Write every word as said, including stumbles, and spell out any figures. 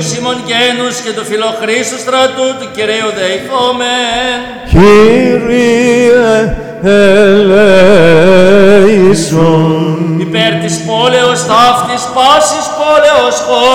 Κυρίους ημών γένους και του φιλοχρήστου στρατού του Κυρίου δεηθόμεν. Κύριε ελέησον. Υπέρ της πόλεως ταύτης πάσης πόλεως χώρου